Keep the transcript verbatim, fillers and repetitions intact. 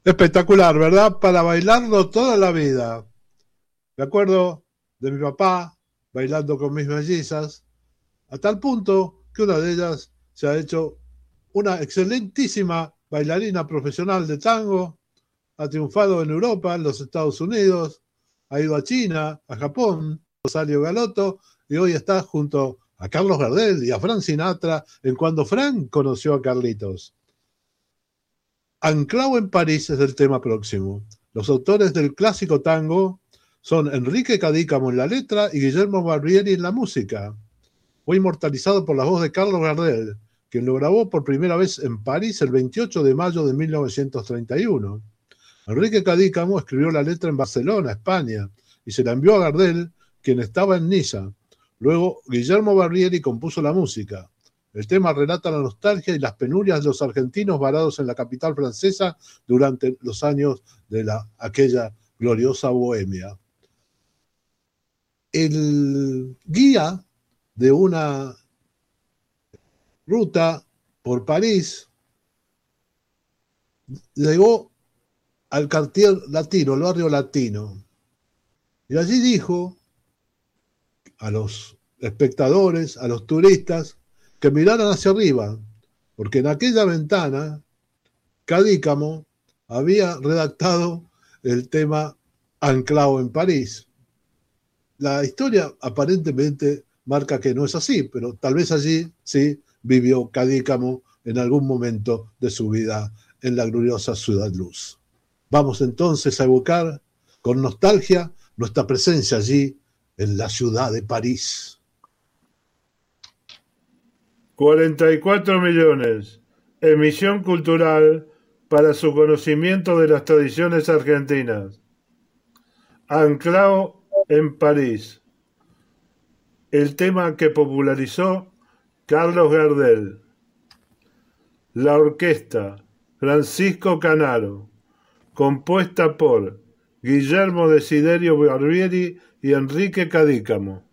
Espectacular, ¿verdad? Para bailarlo toda la vida. Me acuerdo de mi papá bailando con mis mellizas, a tal punto que una de ellas se ha hecho una excelentísima bailarina profesional de tango, ha triunfado en Europa, en los Estados Unidos, ha ido a China, a Japón, Rosario Galotto, y hoy está junto a Carlos Gardel y a Frank Sinatra, en cuando Frank conoció a Carlitos. Anclao en París es el tema próximo. Los autores del clásico tango son Enrique Cadícamo en la letra y Guillermo Barbieri en la música. Fue inmortalizado por la voz de Carlos Gardel, quien lo grabó por primera vez en París el veintiocho de mayo de mil novecientos treinta y uno. Enrique Cadícamo escribió la letra en Barcelona, España, y se la envió a Gardel, quien estaba en Niza. Luego, Guillermo Barbieri compuso la música. El tema relata la nostalgia y las penurias de los argentinos varados en la capital francesa durante los años de la, aquella gloriosa bohemia. El guía de una ruta por París llegó al Cartier Latino, el barrio latino, y allí dijo a los espectadores, a los turistas, que miraran hacia arriba, porque en aquella ventana Cadícamo había redactado el tema Anclao en París. La historia aparentemente marca que no es así, pero tal vez allí sí vivió Cadícamo en algún momento de su vida en la gloriosa Ciudad Luz. Vamos entonces a evocar con nostalgia nuestra presencia allí en la ciudad de París. cuarenta y cuatro millones. Emisión cultural para su conocimiento de las tradiciones argentinas. Anclao en París. El tema que popularizó Carlos Gardel. La orquesta Francisco Canaro, compuesta por Guillermo Desiderio Barbieri y Enrique Cadícamo.